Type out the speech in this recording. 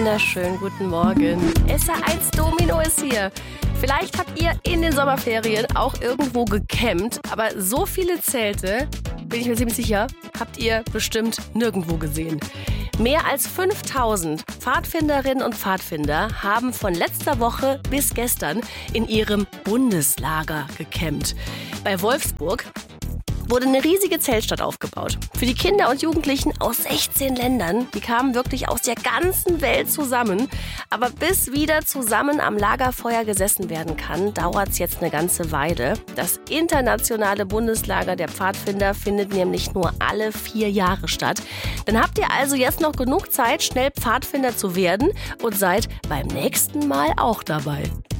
wunderschönen guten Morgen. SR1 Domino ist hier. Vielleicht habt ihr in den Sommerferien auch irgendwo gecampt, aber so viele Zelte, bin ich mir ziemlich sicher, habt ihr bestimmt nirgendwo gesehen. Mehr als 5000 Pfadfinderinnen und Pfadfinder haben von letzter Woche bis gestern in ihrem Bundeslager gecampt. Bei Wolfsburg wurde eine riesige Zeltstadt aufgebaut. Für die Kinder und Jugendlichen aus 16 Ländern. Die kamen wirklich aus der ganzen Welt zusammen. Aber bis wieder zusammen am Lagerfeuer gesessen werden kann, dauert es jetzt eine ganze Weile. Das internationale Bundeslager der Pfadfinder findet nämlich nur alle 4 Jahre statt. Dann habt ihr also jetzt noch genug Zeit, schnell Pfadfinder zu werden und seid beim nächsten Mal auch dabei.